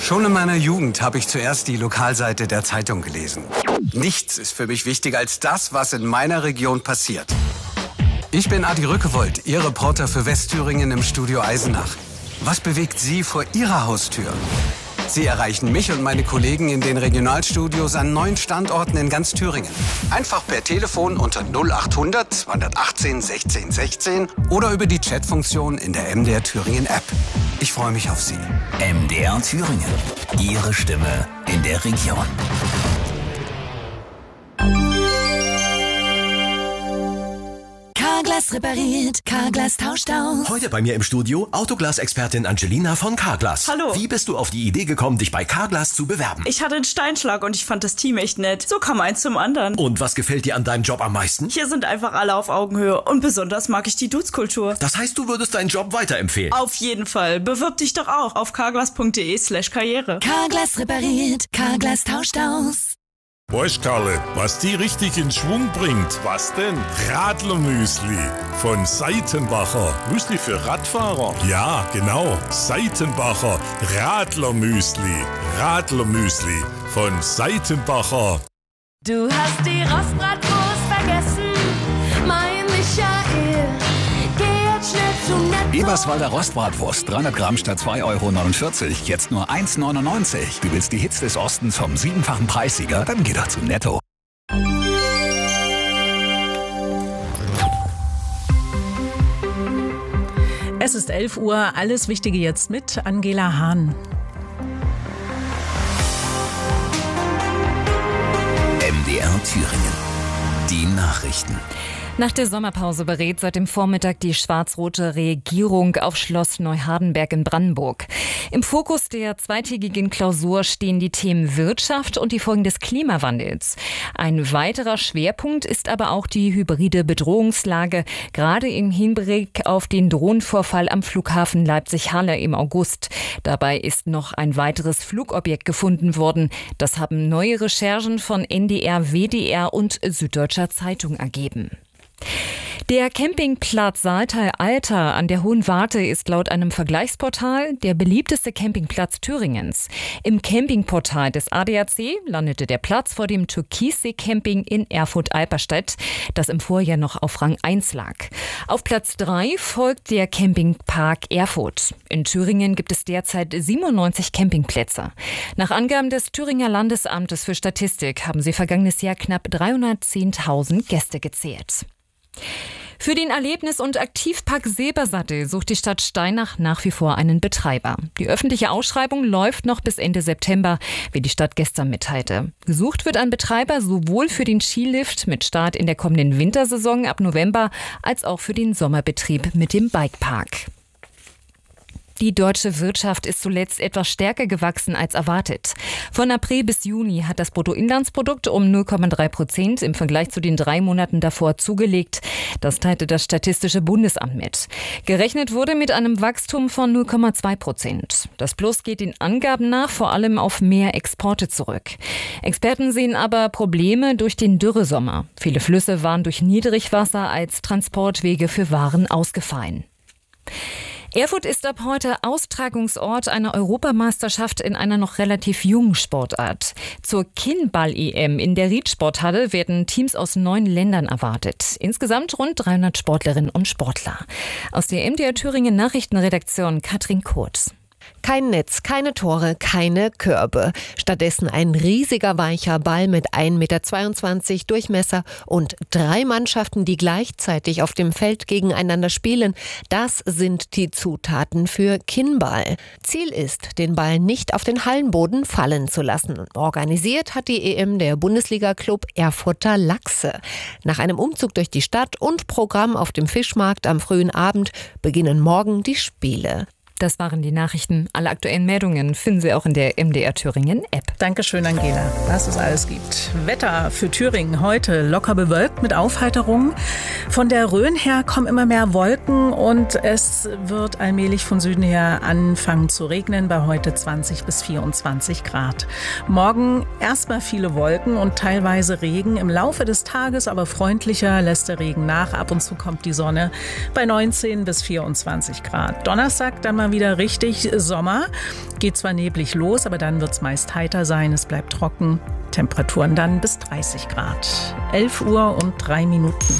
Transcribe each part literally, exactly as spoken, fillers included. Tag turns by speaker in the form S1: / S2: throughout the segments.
S1: Schon in meiner Jugend habe ich zuerst die Lokalseite der Zeitung gelesen. Nichts ist für mich wichtiger als das, was in meiner Region passiert. Ich bin Adi Rückewold, Ihr Reporter für Westthüringen im Studio Eisenach. Was bewegt Sie vor Ihrer Haustür? Sie erreichen mich und meine Kollegen in den Regionalstudios an neun Standorten in ganz Thüringen. Einfach per Telefon unter null achthundert zweihundertachtzehn sechzehn sechzehn oder über die Chatfunktion in der M D R Thüringen App. Ich freue mich auf Sie.
S2: M D R Thüringen. Ihre Stimme in der Region.
S3: Carglass repariert, Carglass tauscht aus.
S4: Heute bei mir im Studio Autoglas-Expertin Angelina von Carglass.
S5: Hallo.
S4: Wie bist du auf die Idee gekommen, dich bei Carglass zu bewerben?
S5: Ich hatte einen Steinschlag und ich fand das Team echt nett. So kam eins zum anderen.
S4: Und was gefällt dir an deinem Job am meisten?
S5: Hier sind einfach alle auf Augenhöhe und besonders mag ich die Dudes-Kultur.
S4: Das heißt, du würdest deinen Job weiterempfehlen?
S5: Auf jeden Fall. Bewirb dich doch auch auf carglass.de slash karriere.
S3: Carglass repariert, Carglass tauscht aus.
S6: Weißt Karle, was die richtig in Schwung bringt? Was denn? Radlermüsli von Seitenbacher. Müsli für Radfahrer? Ja, genau. Seitenbacher Radlermüsli. Radlermüsli von Seitenbacher.
S7: Du hast die Rostbratwurst vergessen, mein Michael. Geh jetzt schnell zu Netto.
S8: Eberswalder Rostbratwurst, dreihundert Gramm statt zwei Euro neunundvierzig, jetzt nur eins neunundneunzig. Du willst die Hits des Ostens vom siebenfachen Preissieger? Dann geh doch zu Netto.
S9: Es ist elf Uhr, alles Wichtige jetzt mit Angela Hahn.
S2: M D R Thüringen. Die Nachrichten.
S10: Nach der Sommerpause berät seit dem Vormittag die schwarz-rote Regierung auf Schloss Neuhardenberg in Brandenburg. Im Fokus der zweitägigen Klausur stehen die Themen Wirtschaft und die Folgen des Klimawandels. Ein weiterer Schwerpunkt ist aber auch die hybride Bedrohungslage, gerade im Hinblick auf den Drohnenvorfall am Flughafen Leipzig-Halle im August. Dabei ist noch ein weiteres Flugobjekt gefunden worden. Das haben neue Recherchen von N D R, W D R und Süddeutscher Zeitung ergeben. Der Campingplatz Saaltal-Alter an der Hohen Warte ist laut einem Vergleichsportal der beliebteste Campingplatz Thüringens. Im Campingportal des A D A C landete der Platz vor dem Türkissee-Camping in Erfurt-Alperstedt, das im Vorjahr noch auf Rang eins lag. Auf Platz drei folgt der Campingpark Erfurt. In Thüringen gibt es derzeit siebenundneunzig Campingplätze. Nach Angaben des Thüringer Landesamtes für Statistik haben sie vergangenes Jahr knapp dreihundertzehntausend Gäste gezählt. Für den Erlebnis- und Aktivpark Silbersattel sucht die Stadt Steinach nach wie vor einen Betreiber. Die öffentliche Ausschreibung läuft noch bis Ende September, wie die Stadt gestern mitteilte. Gesucht wird ein Betreiber sowohl für den Skilift mit Start in der kommenden Wintersaison ab November als auch für den Sommerbetrieb mit dem Bikepark. Die deutsche Wirtschaft ist zuletzt etwas stärker gewachsen als erwartet. Von April bis Juni hat das Bruttoinlandsprodukt um null Komma drei Prozent im Vergleich zu den drei Monaten davor zugelegt. Das teilte das Statistische Bundesamt mit. Gerechnet wurde mit einem Wachstum von null Komma zwei Prozent. Das Plus geht den Angaben nach vor allem auf mehr Exporte zurück. Experten sehen aber Probleme durch den Dürresommer. Viele Flüsse waren durch Niedrigwasser als Transportwege für Waren ausgefallen. Erfurt ist ab heute Austragungsort einer Europameisterschaft in einer noch relativ jungen Sportart. Zur Kinnball-E M in der Riedsporthalle werden Teams aus neun Ländern erwartet. Insgesamt rund dreihundert Sportlerinnen und Sportler. Aus der M D R Thüringen Nachrichtenredaktion Katrin Kurz.
S11: Kein Netz, keine Tore, keine Körbe. Stattdessen ein riesiger weicher Ball mit ein Meter zweiundzwanzig Durchmesser und drei Mannschaften, die gleichzeitig auf dem Feld gegeneinander spielen. Das sind die Zutaten für Kinnball. Ziel ist, den Ball nicht auf den Hallenboden fallen zu lassen. Organisiert hat die E M der Bundesliga-Club Erfurter Lachse. Nach einem Umzug durch die Stadt und Programm auf dem Fischmarkt am frühen Abend beginnen morgen die Spiele.
S10: Das waren die Nachrichten. Alle aktuellen Meldungen finden Sie auch in der M D R Thüringen App.
S9: Dankeschön, Angela, was es alles gibt. Wetter für Thüringen heute locker bewölkt mit Aufheiterung. Von der Rhön her kommen immer mehr Wolken und es wird allmählich von Süden her anfangen zu regnen, bei heute zwanzig bis vierundzwanzig Grad. Morgen erstmal viele Wolken und teilweise Regen. Im Laufe des Tages aber freundlicher lässt der Regen nach. Ab und zu kommt die Sonne bei neunzehn bis vierundzwanzig Grad. Donnerstag dann mal mal wieder richtig Sommer. Geht zwar neblig los, aber dann wird es meist heiter sein. Es bleibt trocken. Temperaturen dann bis dreißig Grad. elf Uhr und drei Minuten.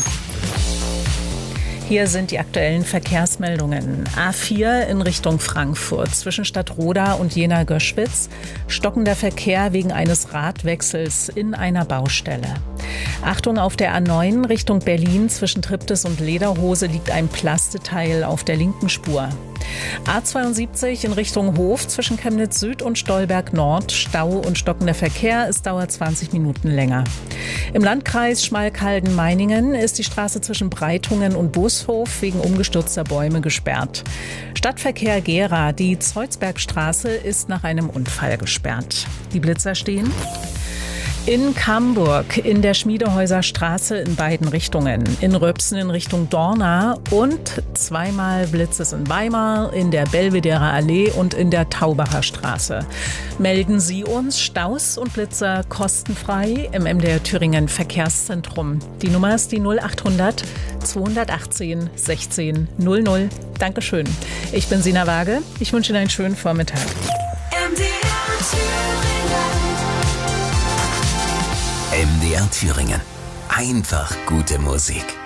S9: Hier sind die aktuellen Verkehrsmeldungen. A vier in Richtung Frankfurt zwischen Stadtroda und Jena-Göschwitz. Stockender Verkehr wegen eines Radwechsels in einer Baustelle. Achtung, auf der A neun Richtung Berlin zwischen Triptis und Lederhose liegt ein Plasteteil auf der linken Spur. A zweiundsiebzig in Richtung Hof zwischen Chemnitz Süd und Stolberg Nord. Stau und stockender Verkehr. Es dauert zwanzig Minuten länger. Im Landkreis Schmalkalden-Meiningen ist die Straße zwischen Breitungen und Bushof wegen umgestürzter Bäume gesperrt. Stadtverkehr Gera. Die Zeuzbergstraße ist nach einem Unfall gesperrt. Die Blitzer stehen in Camburg, in der Schmiedehäuser Straße in beiden Richtungen, in Röpsen in Richtung Dorna und zweimal Blitzes in Weimar, in der Belvederer Allee und in der Taubacher Straße. Melden Sie uns Staus und Blitzer kostenfrei im M D R Thüringen Verkehrszentrum. Die Nummer ist die null achthundert zweihundertachtzehn sechzehn null null. Dankeschön. Ich bin Sina Waage. Ich wünsche Ihnen einen schönen Vormittag.
S2: M D R Thüringen. Einfach gute Musik.